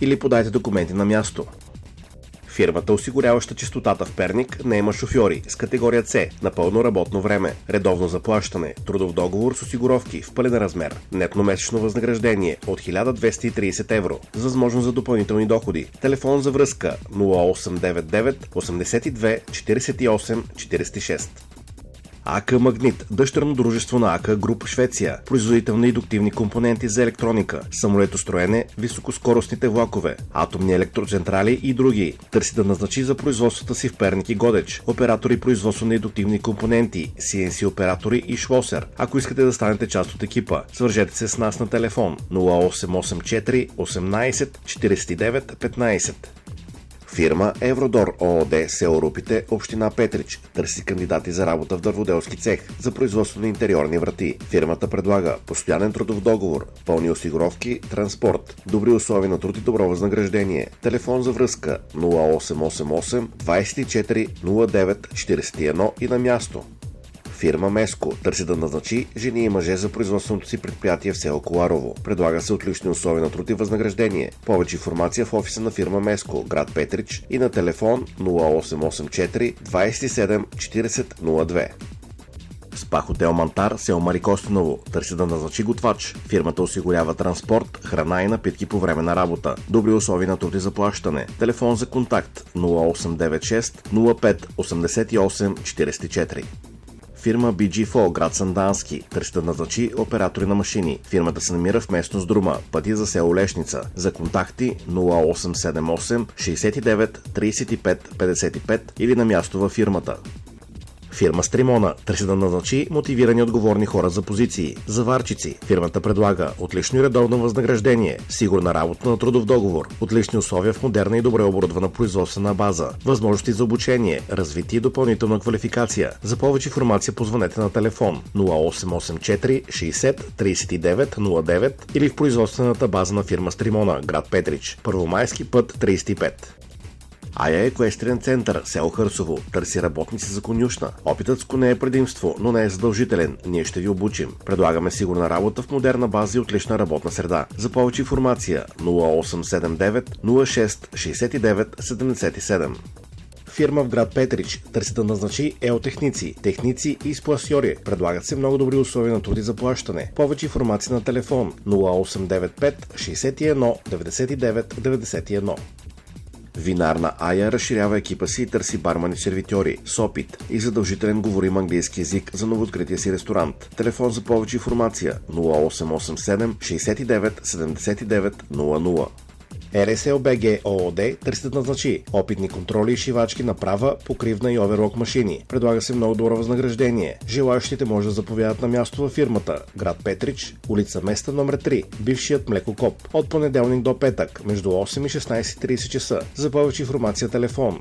или подайте документи на място. Фирмата, осигуряваща чистотата в Перник, наема шофьори с категория С на пълно работно време, редовно заплащане, трудов договор с осигуровки в пълен размер, нетно месечно възнаграждение от 1230 евро, с възможност за допълнителни доходи. Телефон за връзка 0899 82 48 46. АК Магнит, дъщерно дружество на АК Груп Швеция, производител на индуктивни компоненти за електроника, самолетостроене, високоскоростните влакове, атомни електроцентрали и други. Търси да назначи за производствата си в Перник и Годеч оператори производство на индуктивни компоненти, CNC оператори и шлосер. Ако искате да станете част от екипа, свържете се с нас на телефон 0884 18 49 15. Фирма Евродор ООД, село Рупите, община Петрич, търси кандидати за работа в дърводелски цех за производство на интериорни врати. Фирмата предлага постоянен трудов договор, пълни осигуровки, транспорт, добри условия на труд и добро възнаграждение. Телефон за връзка 0888 24 09 41 и на място. Фирма Меско търси да назначи жени и мъже за производственото си предприятие в село Коларово. Предлага се отлични условия на труд и възнаграждение. Повече информация в офиса на фирма Меско, град Петрич и на телефон 0884 27 40 02. СПА Хотел Мантар, село Марикостиново, търси да назначи готвач. Фирмата осигурява транспорт, храна и напитки по време на работа. Добри условия на труд и заплащане. Телефон за контакт 0896 05 88 44. Фирма BG4, град Сандански, търси да назначи оператори на машини. Фирмата се намира в местност Друма, пътя за село Лешница. За контакти 0878 69 35 55 или на място във фирмата. Фирма Стримона търси да назначи мотивирани отговорни хора за позиции. Заварчици. Фирмата предлага отлично и редовно възнаграждение, сигурна работа на трудов договор, отлични условия в модерна и добре оборудвана производствена база, възможности за обучение, развитие и допълнителна квалификация. За повече информация позвънете на телефон 0884 60 39 09 или в производствената база на фирма Стримона, град Петрич, Първомайски път 35. Ая Еквестрен център, село Хърсово, търси работници за конюшна. Опитът с коне е предимство, но не е задължителен. Ние ще ви обучим. Предлагаме сигурна работа в модерна база и отлична работна среда. За повече информация 0879 06 69 77. Фирма в град Петрич търси да назначи еотехници, техници и спласьори. Предлагат се много добри условия на труд и заплащане. Повече информация на телефон 0895 61 99 91. Винарна Ая разширява екипа си и търси бармани сервитьори с опит и задължителен говорим английски език за новооткрития си ресторант. Телефон за повече информация 0887 69 79 00. РСЛБГ ООД търси да назначи опитни контроли и шивачки на права, покривна и оверлок машини. Предлага се много добро възнаграждение. Желаящите може да заповядат на място във фирмата, град Петрич, улица Места номер 3, бившият млекокоп, от понеделник до петък, между 8 и 16:30 часа. За повече информация телефон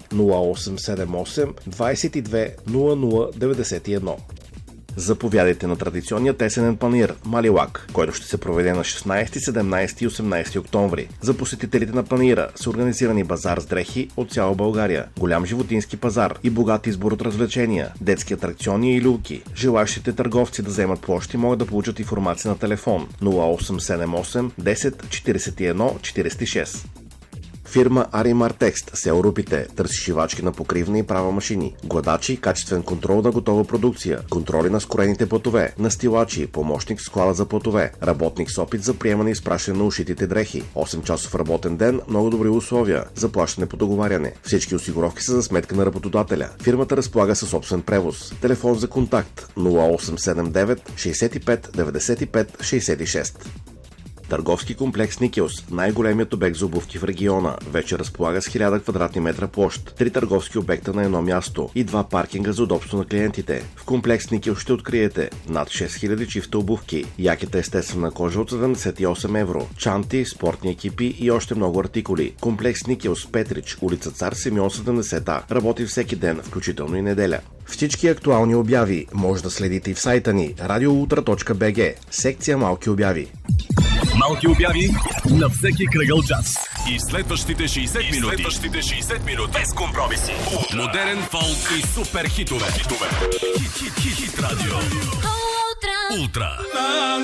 0878 22 00 91. Заповядайте на традиционния тесенен панаир Малилак, който ще се проведе на 16, 17 и 18 октомври. За посетителите на панаира са организирани базар с дрехи от цяла България, голям животински пазар и богат избор от развлечения, детски атракциони и люлки. Желащите търговци да вземат площи могат да получат информация на телефон 0878 10 41 46. Фирма Аримар Текст, село Рупите, търси шивачки на покривна и права машини, гладачи, качествен контрол на готова продукция, контроли на скорените платове, настилачи, помощник в склада за платове, работник с опит за приемане и изпращане на ушитите дрехи, 8 часов работен ден, много добри условия, заплащане по договаряне. Всички осигуровки са за сметка на работодателя. Фирмата разполага със собствен превоз. Телефон за контакт 0879 65 95 66. Търговски комплекс Никелс, най-големият обект за обувки в региона, вече разполага с 1000 квадратни метра площ, 3 търговски обекта на едно място и 2 паркинга за удобство на клиентите. В комплекс Никелс ще откриете над 6000 чифта обувки, якета естествена кожа от 78 евро, чанти, спортни екипи и още много артикули. Комплекс Никелс Петрич, улица Цар Симеон 70А, работи всеки ден, включително и неделя. Всички актуални обяви може да следите и в сайта ни radioultra.bg, секция малки обяви. Малки обяви на всеки кръгъл час. И следващите 60 минути. Без компромиси. Модерен фолк и супер хитове. Хит радио. Ултра.